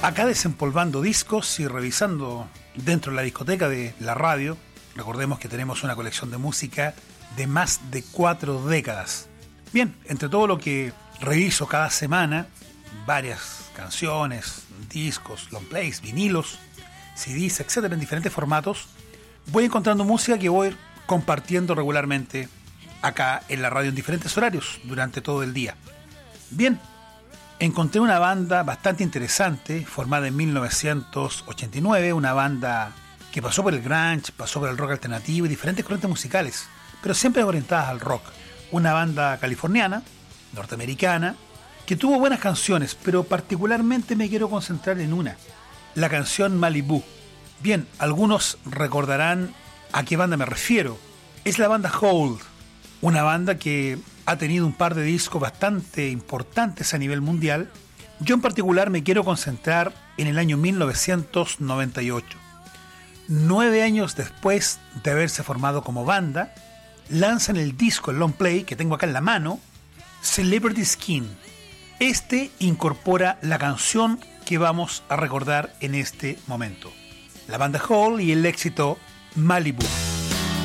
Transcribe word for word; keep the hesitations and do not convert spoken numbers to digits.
acá desempolvando discos y revisando dentro de la discoteca de la radio. Recordemos que tenemos una colección de música de más de cuatro décadas. Bien, entre todo lo que reviso cada semana, varias canciones, discos, long plays, vinilos, C Ds, etcétera, en diferentes formatos, voy encontrando música que voy compartiendo regularmente acá en la radio en diferentes horarios durante todo el día. Bien, encontré una banda bastante interesante, formada en mil novecientos ochenta y nueve, una banda que pasó por el grunge, pasó por el rock alternativo y diferentes corrientes musicales, pero siempre orientadas al rock. Una banda californiana, norteamericana, que tuvo buenas canciones, pero particularmente me quiero concentrar en una, la canción Malibu. Bien, algunos recordarán a qué banda me refiero. Es la banda Hole, una banda que ha tenido un par de discos bastante importantes a nivel mundial. Yo en particular me quiero concentrar en el año mil novecientos noventa y ocho. Nueve años después de haberse formado como banda, lanzan el disco, el long play, que tengo acá en la mano, Celebrity Skin. Este incorpora la canción que vamos a recordar en este momento. La banda Hole y el éxito Malibu.